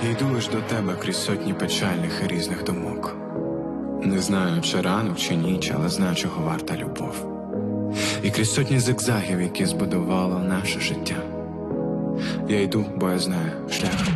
Я йду лиш до тебе крізь сотні печальних і різних думок. Не знаю, чи ранок, чи ніч, але знаю, чого варта любов. І крізь сотні зигзагів, які збудувало наше життя. Я йду, бо я знаю, шлях